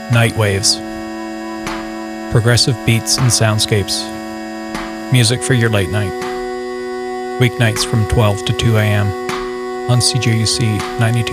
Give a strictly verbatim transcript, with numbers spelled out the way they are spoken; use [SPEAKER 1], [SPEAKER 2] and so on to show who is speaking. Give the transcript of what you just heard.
[SPEAKER 1] Night Waves. Progressive beats and soundscapes. Music for your late night. Weeknights from twelve to two a.m. on C J U C ninety-two